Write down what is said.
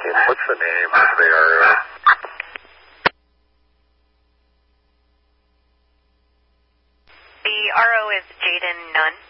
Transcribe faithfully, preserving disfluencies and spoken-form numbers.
What's the name of the R O? The R O is Jaden Nunn.